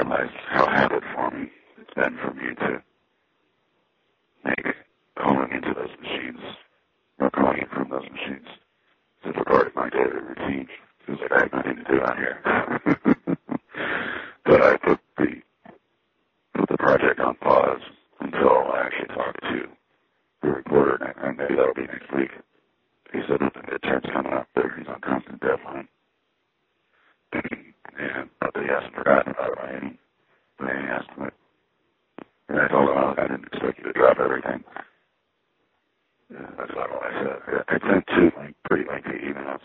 realize how habit-forming it's been for me to make calling into those machines, or calling in from those machines, as a part of my daily routine. Feels like I have nothing to do out here. But I put the project on pause until I actually talk to the reporter, and maybe that'll be next week. He said that the midterm's coming up there. He's on constant deadline. And but he hasn't forgotten about it by any estimate. And I told him I didn't expect you to drop everything. That's not what I said. I sent two pretty lengthy emails